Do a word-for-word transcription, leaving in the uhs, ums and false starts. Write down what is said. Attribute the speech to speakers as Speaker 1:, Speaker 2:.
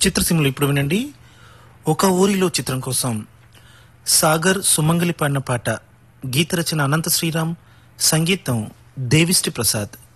Speaker 1: చిత్రసీమలు ఇప్పుడు వినండి. ఒక ఊరిలో చిత్రం కోసం సాగర్ సుమంగలి పాడిన పాట. గీత రచన అనంత శ్రీరామ్, సంగీతం దేవిశ్రీ ప్రసాద్.